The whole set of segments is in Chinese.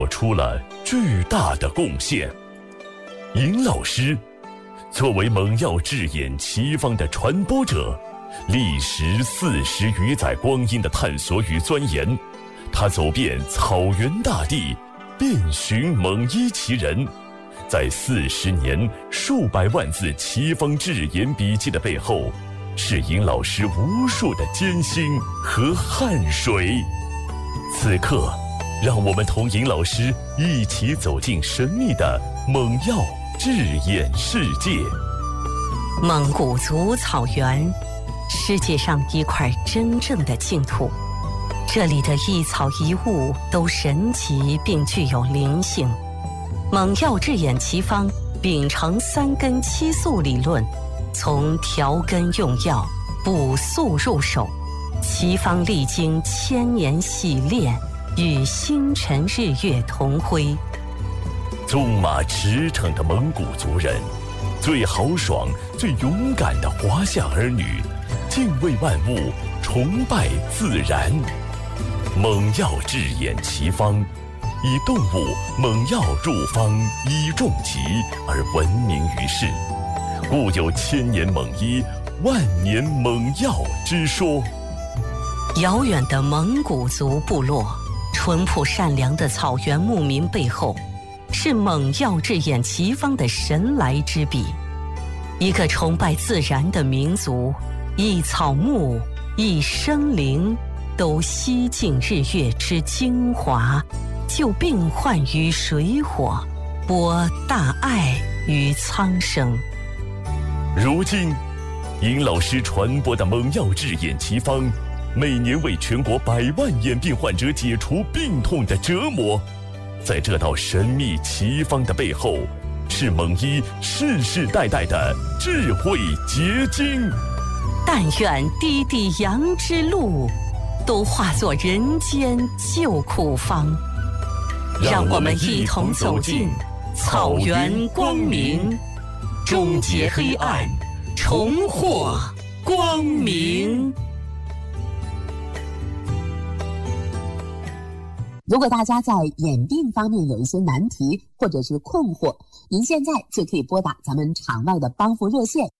做出了巨大的贡献。尹老师作为蒙药治眼奇方的传播者，历时40余载光阴的探索与钻研，他走遍草原大地，遍寻蒙医奇人，在40年数百万字奇方治眼笔记的背后，是尹老师无数的艰辛和汗水。此刻，让我们同尹老师一起走进神秘的蒙药治眼世界。 蒙古族草原，世界上一块真正的净土。这里的一草一物都神奇并具有灵性。蒙药治眼奇方秉承3根7素理论，从调根用药、补素入手，奇方历经1000年洗炼，与星辰日月同辉。 纵马驰骋的蒙古族人，最豪爽、最勇敢的华夏儿女，敬畏万物，崇拜自然。蒙药治眼奇方，以动物蒙药入方医重疾而闻名于世，故有1000年蒙医、万年蒙药之说。 遥远的蒙古族部落，淳朴善良的草原牧民背后，是蒙药治眼奇方的神来之笔。一个崇拜自然的民族，一草木，一生灵，都吸尽日月之精华，救病患于水火，播大爱于苍生。 如今，尹老师传播的蒙药治眼奇方，每年为全国100万眼病患者解除病痛的折磨。在这道神秘奇方的背后，是蒙医世世代代的智慧结晶。 但愿滴滴阳之路，都化作人间救苦方。让我们一同走进草原光明，终结黑暗，重获光明。 如果大家在眼病方面有一些难题或者是困惑，您现在就可以拨打咱们场外的帮扶热线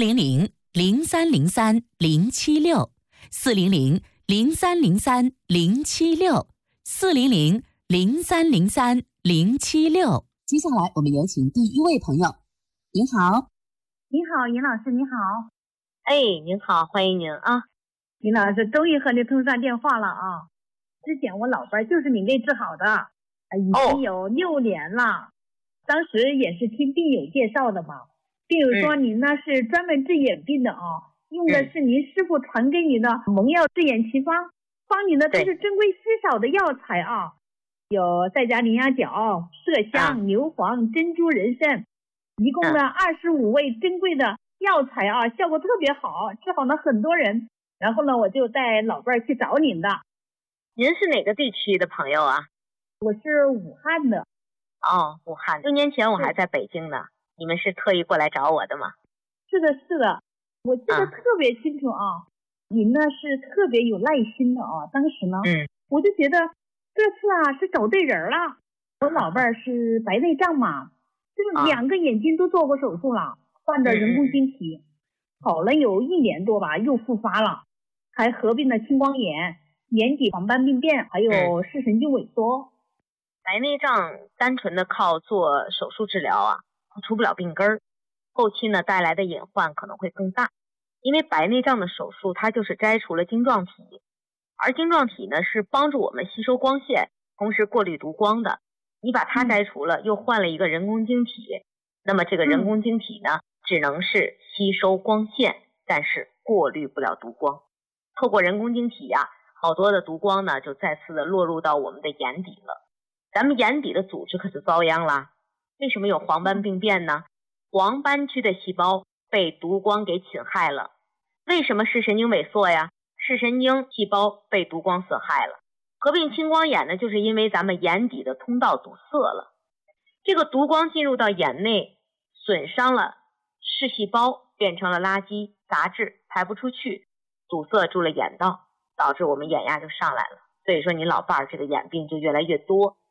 400-303-076，400-303-076。 接下来我们有请第一位朋友。您好。 你好，尹老师，你好。 哎，您好，欢迎您啊。 尹老师，终于和你通上电话了啊。之前我老伴就是你给治好的，已经有6年了。当时也是听病友介绍的嘛，病友说您呢是专门治眼病的啊，用的是您师傅传给你的蒙药治眼奇方，方里呢都是珍贵稀少的药材啊，有赛迦羚鸭角、麝香、牛黄、珍珠、人参，一共呢25味珍贵的药材啊，效果特别好，治好了很多人。然后呢，我就带老伴儿去找您的。 您是哪个地区的朋友啊？ 我是武汉的。 哦，武汉。6年前我还在北京呢。你们是特意过来找我的吗？ 是的，是的，我记得特别清楚啊。您呢是特别有耐心的啊。当时呢，我就觉得这次啊是找对人了。我老伴儿是白内障嘛，就是2个眼睛都做过手术了，换的人工晶体，好了有1年多吧，又复发了，还合并了青光眼、眼底黄斑病变，还有视神经萎缩。 白内障单纯的靠做手术治疗啊，除不了病根儿，后期呢带来的隐患可能会更大。因为白内障的手术它就是摘除了晶状体，而晶状体呢是帮助我们吸收光线，同时过滤读光的。你把它摘除了，又换了一个人工晶体，那么这个人工晶体呢，只能是吸收光线，但是过滤不了读光。透过人工晶体呀，好多的读光呢就再次的落入到我们的眼底了。咱们眼底的组织可是遭殃了。为什么有黄斑病变呢？黄斑区的细胞被读光给侵害了。为什么视神经萎缩呀？视神经细胞被读光损害了。合并青光眼呢，就是因为咱们眼底的通道堵塞了。这个读光进入到眼内，损伤了视细胞，变成了垃圾杂质，排不出去，堵塞住了眼道，导致我们眼压就上来了。所以说您老伴儿这个眼病就越来越多。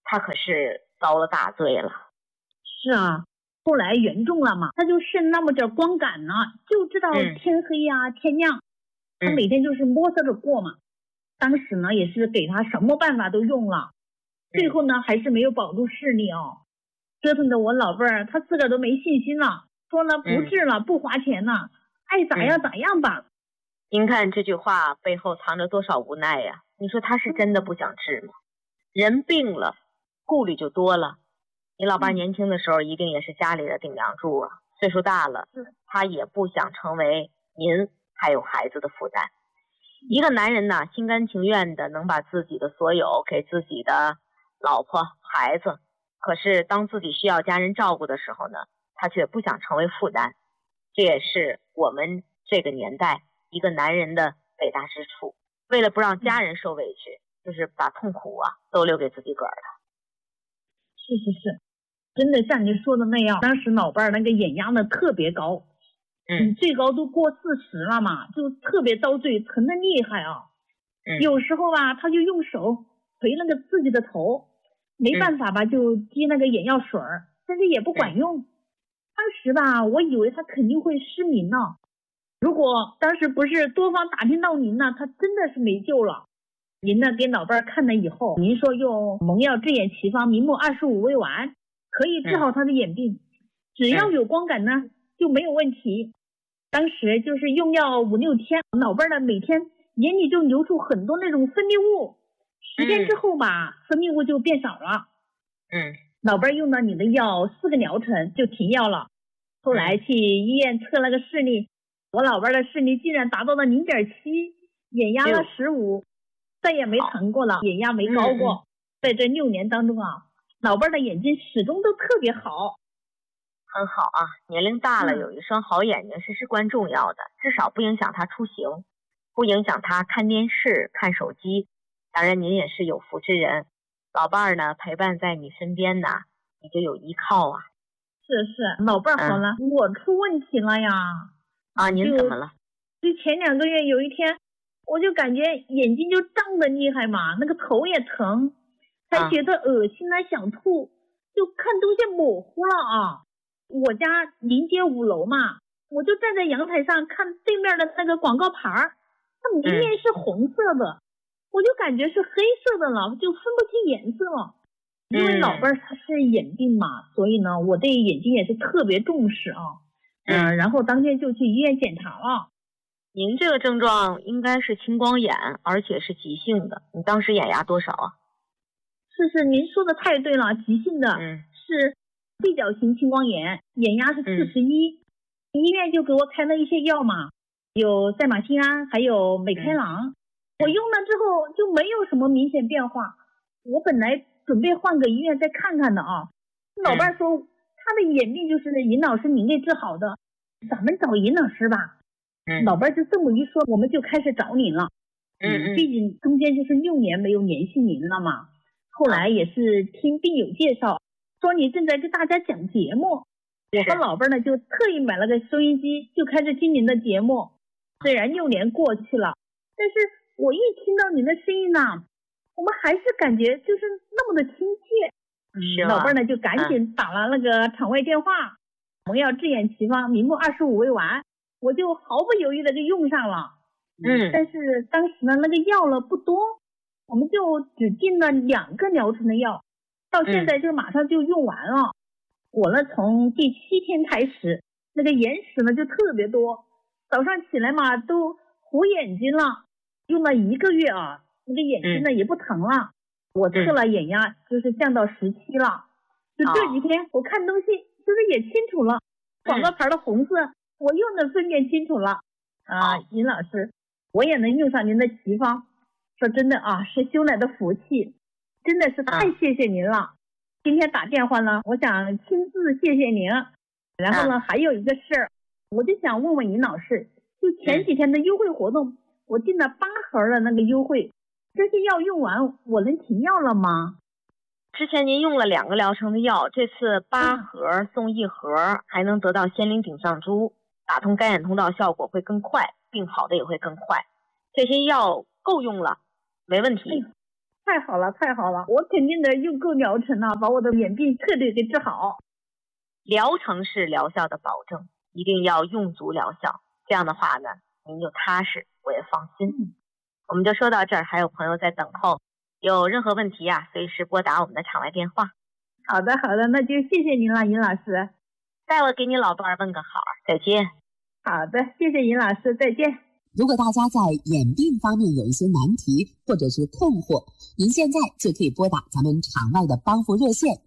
他可是遭了大罪了。 是啊，后来严重了嘛，他就剩那么点光感呢，就知道天黑呀、天亮，他每天就是摸索着过嘛。当时呢也是给他什么办法都用了，最后呢还是没有保住视力哦，折腾的我老伴儿他自个儿都没信心了，说了不治了，不花钱了，爱咋样咋样吧。 您看这句话背后藏着多少无奈呀？你说他是真的不想治吗？人病了，顾虑就多了。你老爸年轻的时候一定也是家里的顶梁柱啊，岁数大了，他也不想成为您还有孩子的负担。一个男人呢，心甘情愿的能把自己的所有给自己的老婆孩子，可是当自己需要家人照顾的时候呢，他却不想成为负担。这也是我们这个年代一个男人的伟大之处，为了不让家人受委屈，就是把痛苦啊都留给自己个儿了。 是，真的像您说的那样，当时老伴儿那个眼压呢特别高，最高都过40了嘛，就特别遭罪，疼得厉害啊。有时候吧，他就用手捶那个自己的头，没办法吧，就滴那个眼药水儿，但是也不管用。当时吧，我以为他肯定会失明呢。如果当时不是多方打听到您呢，他真的是没救了。您呢给老伴儿看了以后，您说用蒙药治眼奇方明目25味丸可以治好他的眼病，只要有光感呢就没有问题。当时就是用药5、6天，老伴儿呢每天眼里就流出很多那种分泌物，10天之后吧，分泌物就变少了。老伴儿用了你的药4个疗程就停药了。后来去医院测了个视力，我老伴儿的视力竟然达到了0.7，眼压了15，再也没疼过了，眼压没高过。在这6年当中啊，老伴儿的眼睛始终都特别好。 很好啊，年龄大了有一双好眼睛是至关重要的，至少不影响他出行，不影响他看电视看手机。当然您也是有福之人，老伴儿呢陪伴在你身边呢，你就有依靠啊。 是，老伴儿好了，我出问题了呀。 您怎么了？ 就前2个月有一天，我就感觉眼睛就胀得厉害嘛，那个头也疼，还觉得恶心啊，想吐，就看东西模糊了啊。我家临街5楼嘛，我就站在阳台上看对面的那个广告牌，它明明是红色的，我就感觉是黑色的了，就分不清颜色了。因为老伴儿他是眼病嘛，所以呢我对眼睛也是特别重视啊。然后当天就去医院检查了。 您这个症状应该是青光眼，而且是急性的。你当时眼压多少啊？ 是，您说的太对了，急性的，是闭角型青光眼，眼压是41。医院就给我开了一些药嘛，有赛马辛胺，还有美开朗。我用了之后就没有什么明显变化。我本来准备换个医院再看看的啊，老伴说他的眼病就是尹老师您给治好的，咱们找尹老师吧。老伴就这么一说，我们就开始找您了。毕竟中间就是6年没有联系您了嘛。后来也是听病友介绍，说你正在跟大家讲节目，我和老伴呢就特意买了个收音机，就开始听您的节目。虽然6年过去了，但是我一听到您的声音呢，我们还是感觉就是那么的亲切。老伴呢就赶紧打了那个场外电话，蒙药治眼奇方明目25味丸，我就毫不犹豫的就用上了。但是当时呢那个药了不多，我们就只进了2个疗程的药，到现在就马上就用完了。我呢从第7天开始，那个眼屎呢就特别多，早上起来嘛都糊眼睛了。用了1个月啊，那个眼睛呢也不疼了。我测了眼压，就是降到17了。就这几天我看东西就是也清楚了，广告牌的红色我又能分辨清楚了。尹老师，我也能用上您的奇方，说真的啊，是修来的福气，真的是太谢谢您了。今天打电话呢，我想亲自谢谢您。然后呢还有一个事儿，我就想问问尹老师，就前几天的优惠活动，我进了8盒的那个优惠，这些药用完我能停药了吗？ 之前您用了2个疗程的药，这次8盒送1盒，还能得到仙灵顶上珠，打通干眼通道效果会更快，病好的也会更快。这些药够用了，没问题。 太好了，太好了！我肯定的用够疗程了，把我的眼病彻底给治好。 疗程是疗效的保证，一定要用足疗效，这样的话呢，您就踏实，我也放心。我们就说到这儿，还有朋友在等候，有任何问题啊，随时拨打我们的场外电话。 好的，好的，那就谢谢您了，尹老师。 待会给你老伴儿问个好，再见。 好的，谢谢尹老师，再见。 如果大家在眼病方面有一些难题或者是困惑，您现在就可以拨打咱们场外的帮扶热线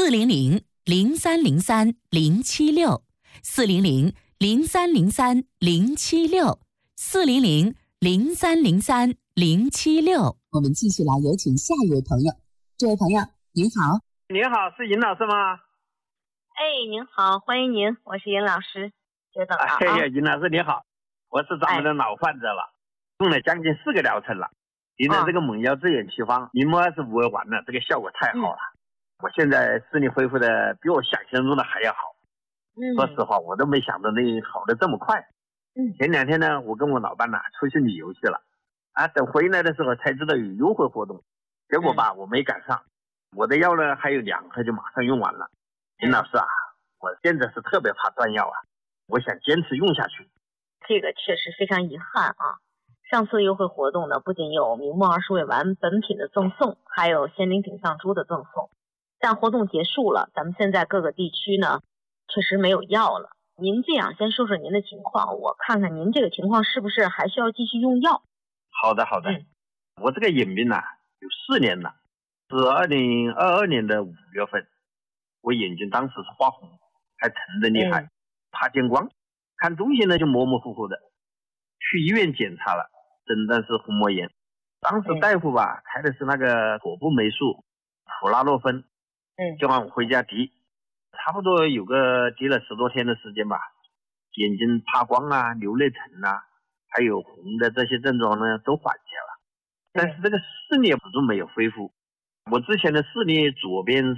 400-0303-076，400-0303-076。 我们继续来有请下一位朋友。这位朋友您好。 您好，是尹老师吗？ 您好，欢迎您，我是尹老师，久等了啊。 尹老师你好，我是咱们的老患者了，用了将近4个疗程了。您的这个猛药治眼奇方明目25丸呢，这个效果太好了。我现在视力恢复的比我想象中的还要好。说实话，我都没想到那好的这么快。前2天呢，我跟我老伴呢出去旅游去了，等回来的时候才知道有优惠活动，结果吧我没赶上，我的药呢还有2盒就马上用完了。尹老师啊，我现在是特别怕断药啊，我想坚持用下去。 这个确实非常遗憾啊。上次优惠活动呢，不仅有明目20味丸本品的赠送，还有仙灵顶上珠的赠送。但活动结束了，咱们现在各个地区呢，确实没有药了。您这样先说说您的情况，我看看您这个情况是不是还需要继续用药。 好的，我这个眼病呢有4年了，是2022年的5月份，我眼睛当时是发红，还疼得厉害，怕见光，看东西呢就模模糊糊的。去医院检查了，诊断是虹膜炎。当时大夫吧开的是那个果布霉素普拉洛芬，就让我回家滴，差不多有个滴了10多天的时间吧，眼睛怕光啊，流泪疼啊，还有红的这些症状呢都缓解了，但是这个视力始终没有恢复。我之前的视力左边是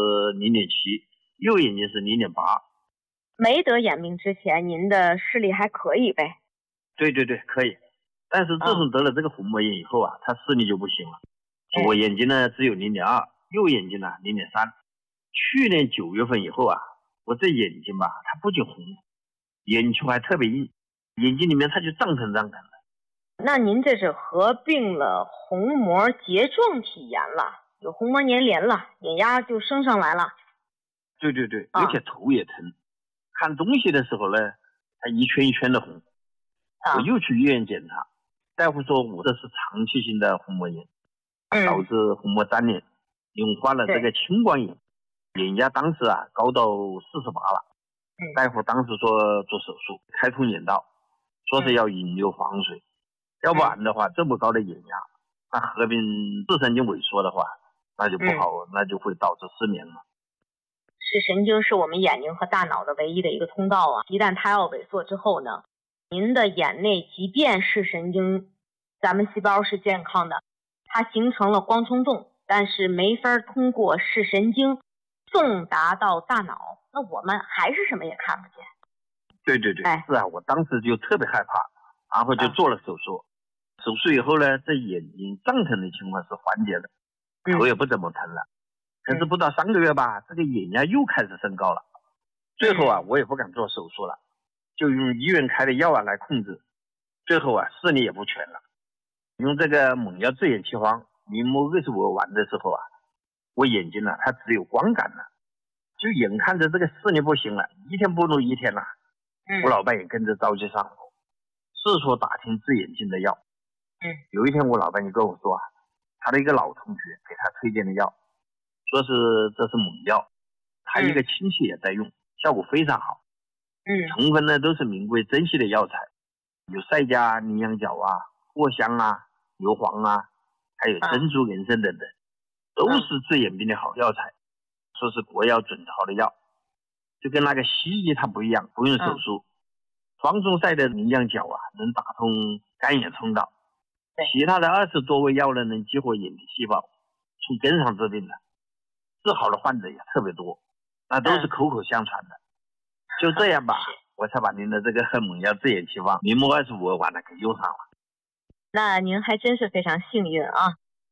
0.7，右眼睛是0.8。 没得眼病之前，您的视力还可以呗？ 对，可以。但是自从得了这个虹膜炎以后啊，他视力就不行了。左眼睛呢只有0.2，右眼睛呢0.3。去年9月份以后啊，我这眼睛吧，它不仅红，眼球还特别硬，眼睛里面它就胀疼的。 那您这是合并了虹膜睫状体炎了，有虹膜粘连了，眼压就升上来了。 对，而且头也疼，看东西的时候呢，它一圈一圈的红。我又去医院检查，大夫说我这是长期性的虹膜炎，导致虹膜粘连，引发了这个青光眼，眼压当时啊高到48了。大夫当时说做手术开通眼道，说是要引流防水，要不然的话这么高的眼压，那合并视神经萎缩的话，那就不好，那就会导致失明了。 视神经是我们眼睛和大脑的唯一的一个通道啊，一旦它要萎缩之后呢，您的眼内即便视神经咱们细胞是健康的，它形成了光冲动，但是没法通过视神经送达到大脑，那我们还是什么也看不见。 对，是啊，我当时就特别害怕，然后就做了手术。手术以后呢，这眼睛胀疼的情况是缓解了，头也不怎么疼了。可是不到3个月吧，这个眼压又开始升高了。最后啊，我也不敢做手术了，就用医院开的药啊来控制。最后啊，视力也不全了。用这个猛药治眼奇方明目25丸的时候啊，我眼睛呢它只有光感了，就眼看着这个视力不行了，一天不如一天了。我老伴也跟着着急上火，四处打听治眼睛的药。有一天我老伴就跟我说啊，他的一个老同学给他推荐的药，说是这是猛药，他一个亲戚也在用，效果非常好。成分呢都是名贵珍稀的药材，有赛迦、羚羊角啊、藿香啊、牛黄啊，还有珍珠人参等等，都是治眼病的好药材，说是国药准朝的药，就跟那个西医它不一样，不用手术。方中赛的羚羊角啊，能打通干眼通道，其他的20多味药呢，能激活眼皮细胞，从根上治病的，治好的患者也特别多，那都是口口相传的。就这样吧，我才把您的这个猛药治眼奇方明目25丸呢给用上了。 那您还真是非常幸运啊！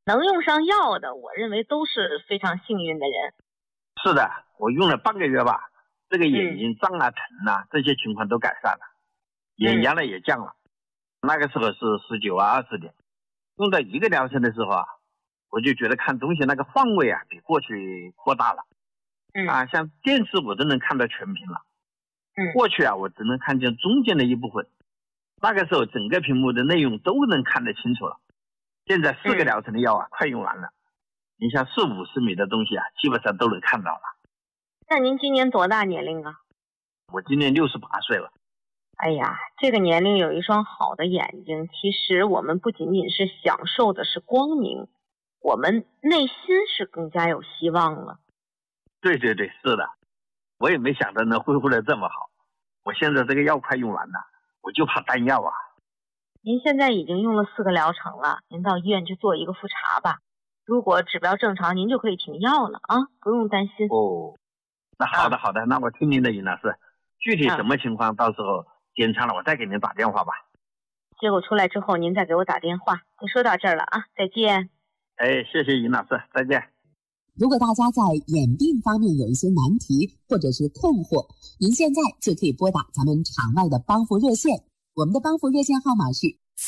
能用上药的，我认为都是非常幸运的人。 是的，我用了半个月吧，这个眼睛胀啊、疼啊这些情况都改善了，眼压呢也降了。那个时候是19啊20点，用到1个疗程的时候啊，我就觉得看东西那个范围啊比过去扩大了。像电视我都能看到全屏了。过去啊我只能看见中间的一部分，那个时候整个屏幕的内容都能看得清楚了。现在4个疗程的药啊快用完了，你像40-50米的东西啊基本上都能看到了。 那您今年多大年龄啊？ 我今年68岁了。 哎呀，这个年龄有一双好的眼睛，其实我们不仅仅是享受的是光明，我们内心是更加有希望了。 对，是的，我也没想到能恢复得这么好。我现在这个药快用完了，我就怕单药啊。 您现在已经用了4个疗程了，您到医院去做一个复查吧。如果指标正常，您就可以停药了啊，不用担心。 那好的，那我听您的，尹老师，具体什么情况到时候检查了我再给您打电话吧。 结果出来之后您再给我打电话。就说到这儿了啊，再见。 谢谢尹老师，再见。 如果大家在眼病方面有一些难题或者是困惑，您现在就可以拨打咱们场外的帮扶热线，我们的帮扶热线号码是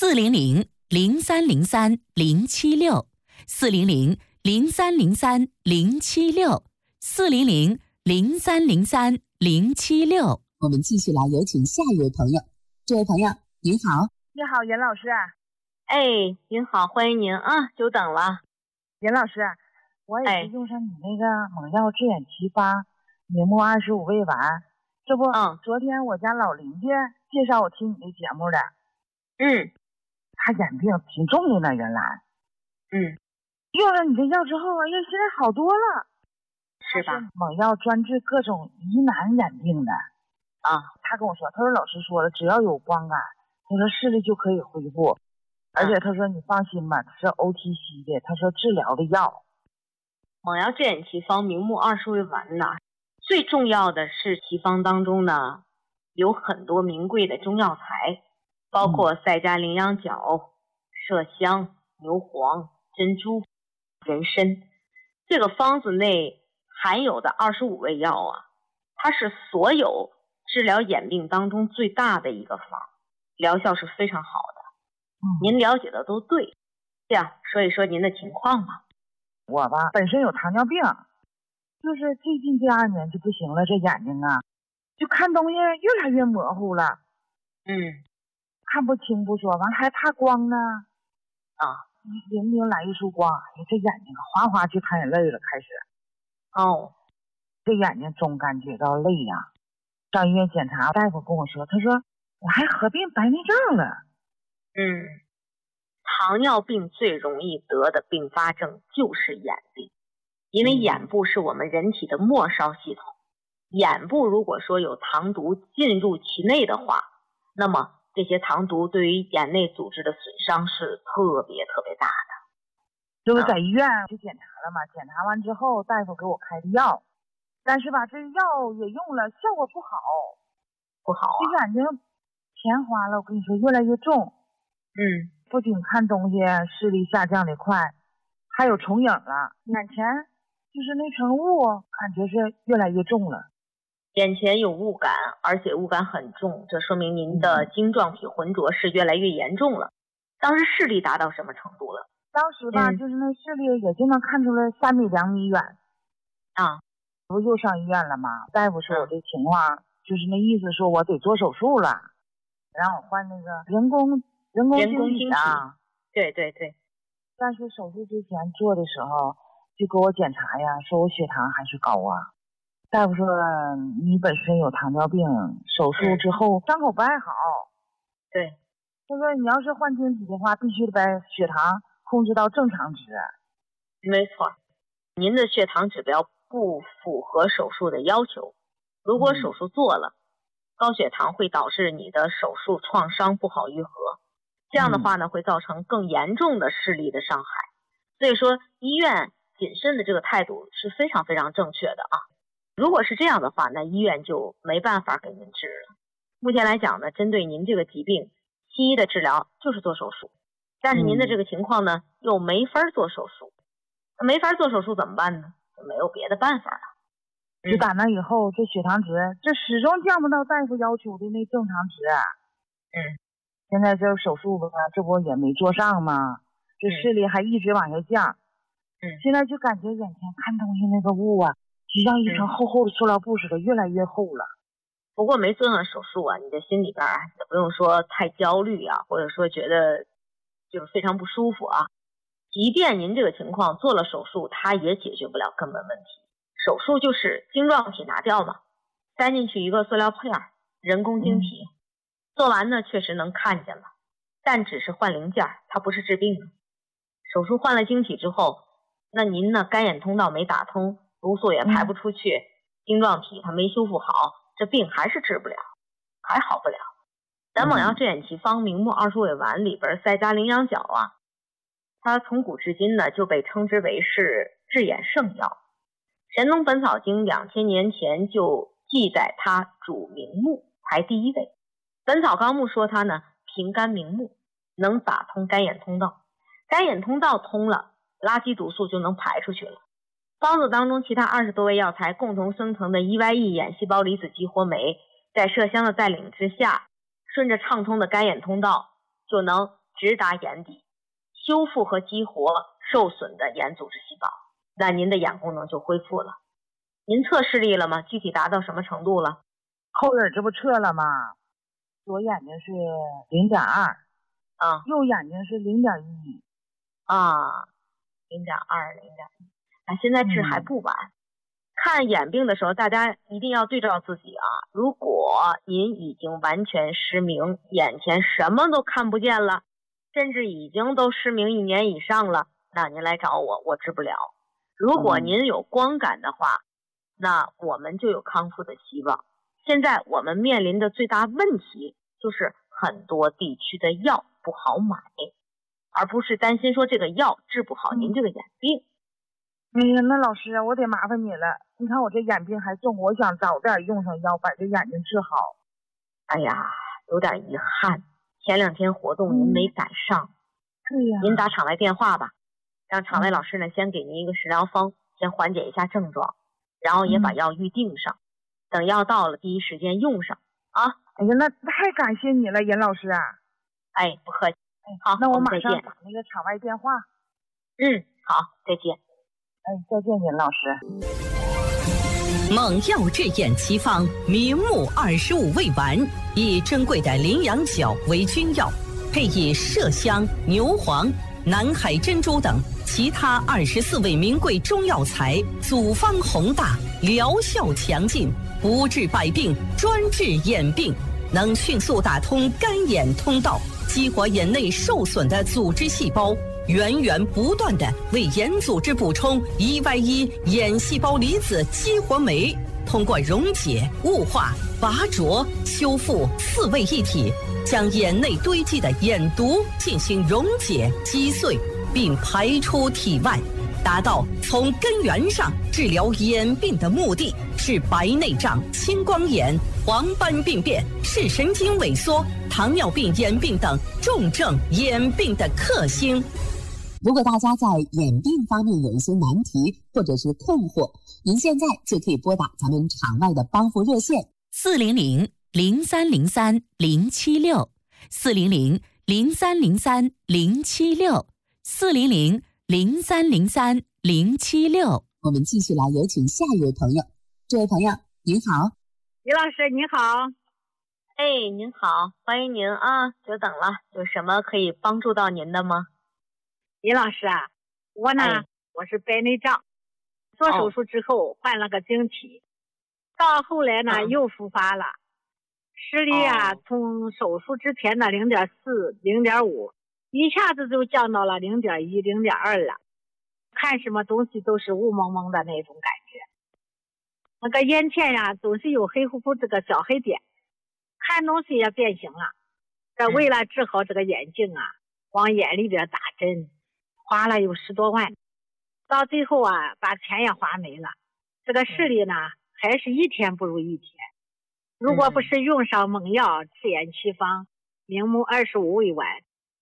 400-0303-076，400-0303-076。 我们继续来有请下一位朋友。这位朋友您好。 你好，袁老师。 您好，欢迎您啊，久等了。 袁老师，我也是用上你那个猛药治眼齐发明目25味丸，这不，昨天我家老邻居介绍我听你的节目的。他眼病挺重的呢，原来。用了你这药之后，现在好多了。 是吧？ 猛药专治各种疑难眼病的。他跟我说，他说老师说了，只要有光感，他说视力就可以恢复。而且他说你放心吧，他是 OTC 的，他说治疗的药。 猛药治眼齐方明目20味丸呢，最重要的是齐方当中呢有很多名贵的中药材，包括赛迦羚羊角、麝香、牛黄、珍珠、人参。这个方子内含有的25味药啊，它是所有治疗眼病当中最大的一个方，疗效是非常好的。您了解的都对。这样说一说您的情况吧。 我吧本身有糖尿病，就是最近这2年就不行了，这眼睛啊就看东西越来越模糊了。看不清不说，完还怕光呢。明明来一束光，这眼睛哗哗就淌眼泪了，开始。这眼睛总感觉到累呀。上医院检查，大夫跟我说，他说我还合并白内障了。 糖尿病最容易得的并发症就是眼病，因为眼部是我们人体的末梢系统，眼部如果说有糖毒进入其内的话，那么这些糖毒对于眼内组织的损伤是特别特别大的。 就是在医院去检查了嘛，检查完之后大夫给我开的药，但是吧这药也用了，效果不好。这眼睛钱花了，我跟你说越来越重。不仅看东西视力下降的快，还有重影了，眼前就是那层雾，感觉是越来越重了。 眼前有雾感，而且雾感很重，这说明您的晶状体浑浊是越来越严重了。当时视力达到什么程度了？ 当时吧，就是那视力也就能看出来3米2米远。不又上医院了吗？大夫说我这情况，就是那意思说我得做手术了，让我换那个人工晶体啊。 对。 但是手术之前做的时候就给我检查呀，说我血糖还是高啊。大夫说你本身有糖尿病，手术之后伤口不爱好。 对， 他说你要是换晶体的话，必须得把血糖控制到正常值。 没错，您的血糖指标不符合手术的要求。如果手术做了，高血糖会导致你的手术创伤不好愈合，这样的话呢，会造成更严重的视力的伤害。所以说医院谨慎的这个态度是非常非常正确的啊。如果是这样的话，那医院就没办法给您治了。目前来讲呢，针对您这个疾病，西医的治疗就是做手术， 但是您的这个情况呢，又没法做手术。那没法做手术怎么办呢？就没有别的办法了。 就打那以后，这血糖值这始终降不到大夫要求的那正常值。现在这手术吧，这不也没做上吗？这视力还一直往下降。现在就感觉眼前看东西那个雾啊，就像一层厚厚的塑料布似的，越来越厚了。 不过没做上手术啊，你的心里边也不用说太焦虑啊，或者说觉得就是非常不舒服啊。即便您这个情况做了手术，它也解决不了根本问题。手术就是晶状体拿掉嘛，塞进去一个塑料片，人工晶体。做完呢，确实能看见了，但只是换零件，它不是治病的。手术换了晶体之后，那您呢，干眼通道没打通，毒素也排不出去，晶状体它没修复好，这病还是治不了，还好不了。咱蒙药治眼奇方明目20味丸里边赛加羚羊角啊，它从古至今呢就被称之为是治眼圣药。神农本草经2000年前就记载它主明目，排第1位。本草纲目说它呢平肝明目，能打通干眼通道，干眼通道通了，垃圾毒素就能排出去了。方子当中其他20多味药材共同生成的 EYE 眼细胞离子激活酶，在麝香的带领之下，顺着畅通的干眼通道就能直达眼底，修复和激活受损的眼组织细胞，那您的眼功能就恢复了。您测视力了吗？具体达到什么程度了？ 后眼这不测了吗？左眼睛是0.2，右眼睛是0.1， 0.2、0.1。现在治还不晚。看眼病的时候，大家一定要对照自己啊。如果您已经完全失明，眼前什么都看不见了，甚至已经都失明1年以上了，那您来找我，我治不了。如果您有光感的话，那我们就有康复的希望。现在我们面临的最大问题就是很多地区的药不好买，而不是担心说这个药治不好您这个眼病。 哎呀，那老师我得麻烦你了，你看我这眼病还重，我想早点用上药把这眼睛治好。 哎呀，有点遗憾，前2天活动您没赶上。 对呀。 您打场外电话吧，让场外老师呢先给您一个食疗方，先缓解一下症状，然后也把药预定上，等药到了第一时间用上啊。 哎呀，那太感谢你了，严老师啊。 哎，不客气。好， 那我马上打那个场外电话。 好，再见。 再见，严老师。 蒙药治眼奇方明目25味丸，以珍贵的羚羊角为君药，配以麝香、牛黄、南海珍珠等其他24味名贵中药材，组方宏大，疗效强劲，不治百病，专治眼病，能迅速打通干眼通道，激活眼内受损的组织细胞，源源不断地为眼组织补充 EYE 眼细胞离子激活酶，通过溶解、雾化、拔灼、修复4位一体，将眼内堆积的眼毒进行溶解、击碎，并排出体外，达到从根源上治疗眼病的目的，是白内障、青光眼、黄斑病变、视神经萎缩、糖尿病眼病等重症眼病的克星。 如果大家在眼病方面有一些难题或者是困惑，您现在就可以拨打咱们场外的帮扶热线 400-303-076，400-303-076。 我们继续来有请下一位朋友。这位朋友您好。 李老师您好。 您好，欢迎您啊，久等了，有什么可以帮助到您的吗？ 李老师啊，我呢，我是白内障，做手术之后换了个晶体，到后来呢又复发了，视力啊从手术之前的0.4、0.5，一下子就降到了0.1、0.2了，看什么东西都是雾蒙蒙的那种感觉，那个眼前呀总是有黑乎乎这个小黑点，看东西也变形了。这为了治好这个眼镜啊，往眼里边打针，花了有10多万，到最后啊把钱也花没了。这个视力呢还是一天不如一天。如果不是用上蒙药治眼奇方明目25味丸，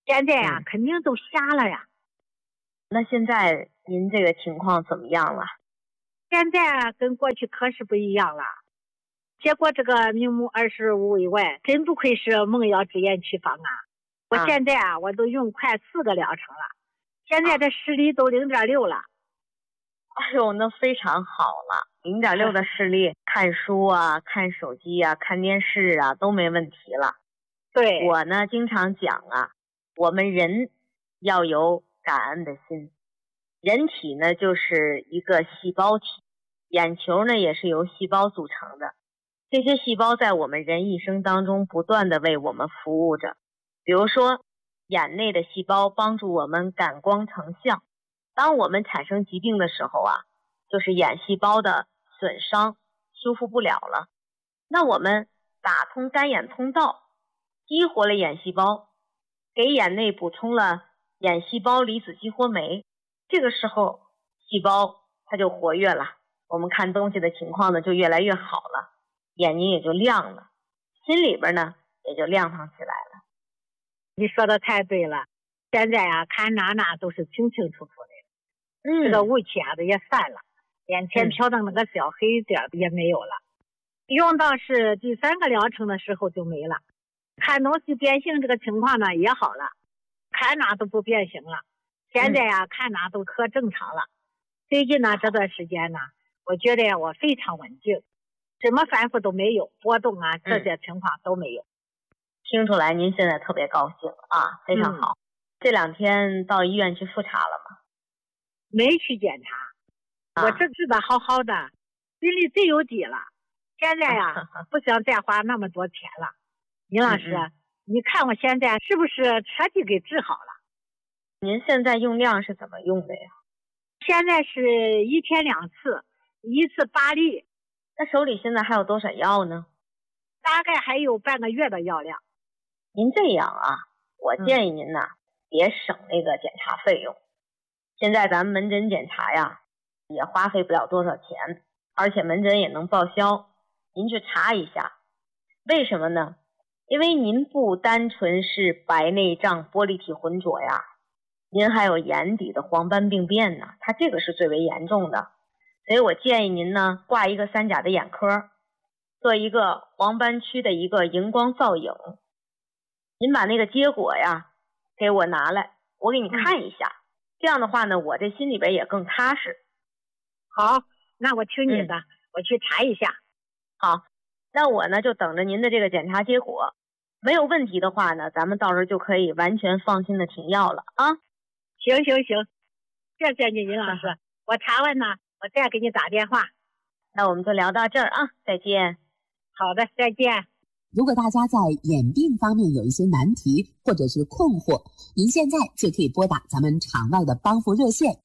现在呀，肯定都瞎了呀。 那现在您这个情况怎么样了？ 现在跟过去可是不一样了。结果这个明目25为外，真不愧是梦药之言曲方啊！我现在啊，我都用快4个疗程了，现在这视力都0.6了。 哎呦，那非常好了，0.6的视力，看书啊、看手机啊、看电视啊都没问题了。 对， 我呢经常讲啊，我们人要有感恩的心。人体呢就是一个细胞体，眼球呢也是由细胞组成的。这些细胞在我们人一生当中不断的为我们服务着。比如说，眼内的细胞帮助我们感光成像。当我们产生疾病的时候啊，就是眼细胞的损伤修复不了了。那我们打通干眼通道，激活了眼细胞，给眼内补充了眼细胞离子激活酶，这个时候细胞它就活跃了，我们看东西的情况呢就越来越好了，眼睛也就亮了，心里边呢也就亮堂起来了。 你说的太对了，现在啊看哪都是清清楚楚的，这个雾气啊也散了，眼前飘的那个小黑点也没有了。用到是第3个疗程的时候就没了，看东西变形这个情况呢也好了，看哪都不变形了。现在呀看哪都可正常了。最近呢这段时间呢，我觉得我非常稳定，什么反复都没有，波动啊这些情况都没有。 听出来您现在特别高兴啊，非常好。这2天到医院去复查了吗？ 没去检查，我这治的好好的，心里最有底了。现在呀不想再花那么多钱了。尹老师，你看我现在是不是彻底给治好了？ 您现在用量是怎么用的呀？ 现在是1天2次，1次8粒。 那手里现在还有多少药呢？ 大概还有半个月的药量。 您这样啊，我建议您呢，别省那个检查费用。现在咱们门诊检查呀，也花费不了多少钱，而且门诊也能报销。您去查一下，为什么呢？因为您不单纯是白内障玻璃体浑浊呀，您还有眼底的黄斑病变呢，它这个是最为严重的。所以我建议您呢，挂一个3甲的眼科，做一个黄斑区的一个荧光造影。您把那个结果呀给我拿来，我给你看一下，这样的话呢，我这心里边也更踏实。 好，那我听你的，我去查一下。 好，那我呢就等着您的这个检查结果，没有问题的话呢，咱们到时候就可以完全放心的停药了啊。 行，谢谢你尹老师，我查完呢我再给你打电话。 那我们就聊到这儿啊，再见。 好的，再见。 如果大家在眼病方面有一些难题或者是困惑，您现在就可以拨打咱们场外的帮扶热线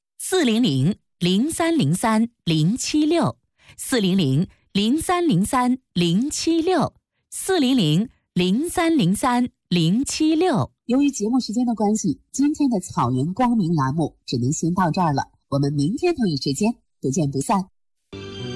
400-303-076，400-303-076。 由于节目时间的关系，今天的草原光明栏目只能先到这儿了，我们明天同一时间不见不散。